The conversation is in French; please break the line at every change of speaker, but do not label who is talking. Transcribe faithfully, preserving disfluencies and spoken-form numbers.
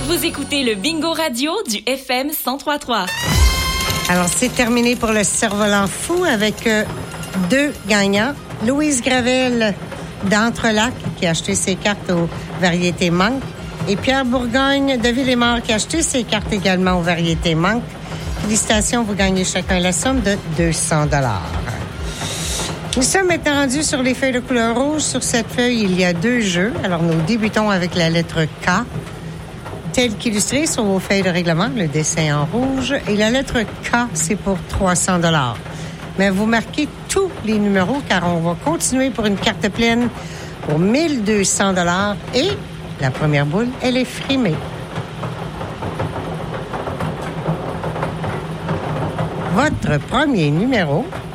Vous écoutez le Bingo Radio du F M cent trois point trois.
Alors, c'est terminé pour le Cerf-Volant fou avec euh, deux gagnants. Louise Gravel d'Entrelac, qui a acheté ses cartes aux variétés Manque, et Pierre Bourgogne de Villemort, qui a acheté ses cartes également aux variétés Manque. Félicitations, vous gagnez chacun la somme de deux cents dollars. Nous sommes maintenant rendus sur les feuilles de couleur rouge. Sur cette feuille, il y a deux jeux. Alors, nous débutons avec la lettre K, telle qu'illustrée sur vos feuilles de règlement, le dessin en rouge. Et la lettre K, c'est pour trois cents dollars. Mais vous marquez tous les numéros, car on va continuer pour une carte pleine pour mille deux cents dollars. Et la première boule, elle est frimée. Votre premier numéro